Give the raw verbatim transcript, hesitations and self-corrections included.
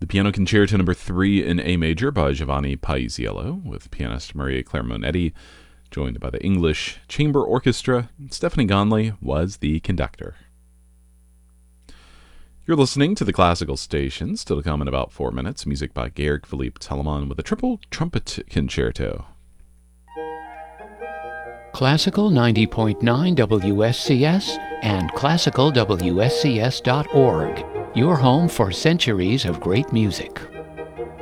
The Piano Concerto Number three in A Major by Giovanni Paisiello, with pianist Maria Claire Monetti, joined by the English Chamber Orchestra. Stephanie Gonley was the conductor. You're listening to the Classical Station. Still to come in about four minutes. Music by Georg Philipp Telemann with a triple trumpet concerto. Classical ninety point nine W S C S and classical W S C S dot org. Your home for centuries of great music.